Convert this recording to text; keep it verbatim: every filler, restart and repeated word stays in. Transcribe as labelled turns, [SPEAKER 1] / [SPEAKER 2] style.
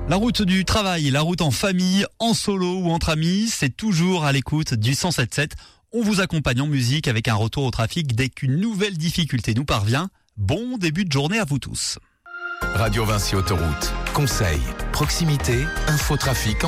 [SPEAKER 1] La route du travail, la route en famille, en solo ou entre amis, c'est toujours à l'écoute du cent sept sept. On vous accompagne en musique avec un retour au trafic dès qu'une nouvelle difficulté nous parvient. Bon début de journée à vous tous.
[SPEAKER 2] Radio Vinci Autoroute. Conseils, proximité, infotrafic.